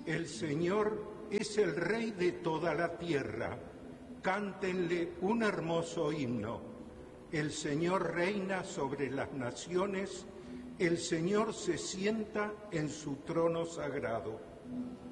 El Señor es el Rey de toda la tierra. Cántenle un hermoso himno. El Señor reina sobre las naciones. El Señor se sienta en su trono sagrado.